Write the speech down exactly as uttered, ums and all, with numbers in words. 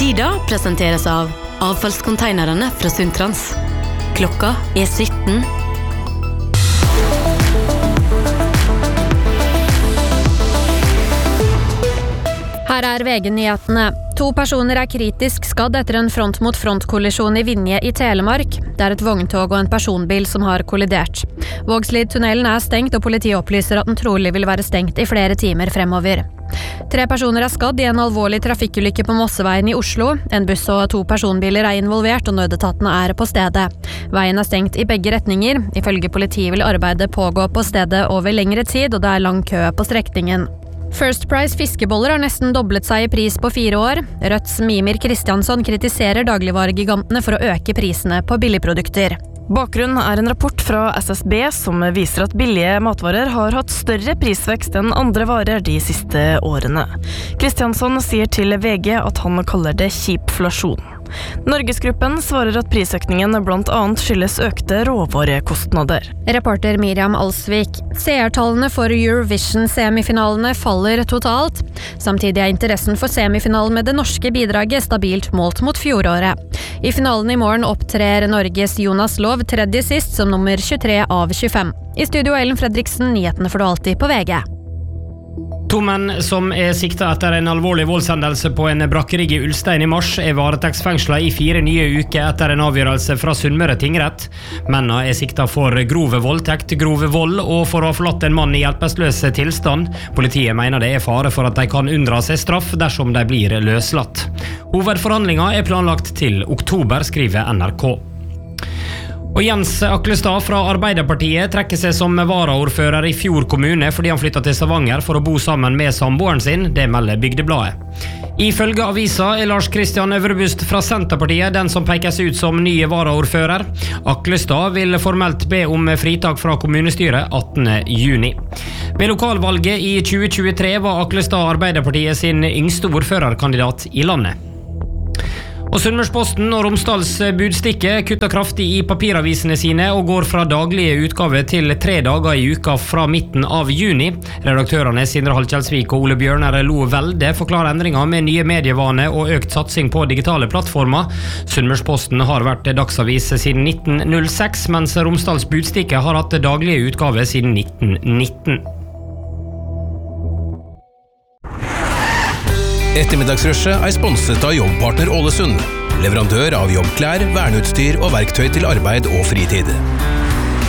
Sida presenteres av avfallskonteinerne fra Sundtrans. Klokka er sytten. Her er V G-nyhetene. To personer er kritisk skadd etter en front-mot-front-kollisjon i Vinje i Telemark. Det er et vogntog og en personbil som har kollidert. Vågslidtunnelen er stengt, og politiet opplyser at den trolig vil være stengt i flere timer fremover. Tre personer er skadd i en alvorlig trafikkulykke på Mosseveien i Oslo. En buss og to personbiler er involvert, og nødetatene er på stedet. Veien er stengt i begge retninger. Ifølge politiet vil arbeidet pågå på stedet over lengre tid, og det er lang kø på strekningen. First Price fiskeboller har nesten doblet seg i pris på fire år. Rødts Mimir Kristiansson kritiserer dagligvaregigantene for å øke prisene på billigprodukter. Bakgrunnen er en rapport fra S S B som viser at billige matvarer har hatt større prisvekst enn andre varer de siste årene. Kristiansson sier til V G at han kaller det kjipflasjon. Norgesgruppen svarer at prisøkningen blant annet skyldes økte råvarekostnader. Reporter Miriam Alsvik. Seertallene for Eurovision-semifinalene faller totalt. Samtidig er interessen for semifinalen med det norske bidraget stabilt målt mot fjoråret. I finalen i morgen opptrer Norges Jonas Lov tredje sist som nummer tjuetre av tjuefem. I studio Ellen Fredriksen, nyhetene får du alltid på V G. To menn som er siktet etter en alvorlig voldshendelse på en brakkerigg i Ulstein i mars er varetektsfengslet i fire nye uker etter en avgjørelse fra Sunnmøre tingrett. Mennene er siktet for grove voldtekt, grove vold og for å ha forlatt en mann i hjelpeløs tilstand. Politiet mener det er fare for at de kan unndra seg straff dersom de blir løslatt. Hovedforhandlingen er planlagt til oktober, skriver N R K. Og Jens Aklestad fra Arbeiderpartiet trekker seg som varaordfører i Fjord kommune fordi han flyttet til Stavanger for å bo sammen med samboeren sin, det melder Bygdebladet. Ifølge avisa er Lars Kristian Øvrebust fra Senterpartiet den som pekes ut som nye varaordfører. Aklestad vil formelt be om fritak fra kommunestyret attende juni. Ved lokalvalget i tjue tjuetre var Aklestad Arbeiderpartiet sin yngste ordførerkandidat i landet. Og Sunnmørsposten og Romsdals Budstikke kutter kraftig i papiravisene sine og går fra daglige utgave til tre dager i uka fra midten av juni. Redaktørene Sindre Halkjelsvik og Ole Bjørner Lo Velde forklarer endringer med nye medievane og økt satsing på digitale plattformer. Sunnmørsposten har vært dagsavis siden nitten null seks, mens Romsdals Budstikke har hatt daglige utgave siden nitten nitten. Ettermiddagsrushet er sponset av Jobbpartner Ålesund, leverandør av jobbklær, verneutstyr og verktøy til arbeid og fritid.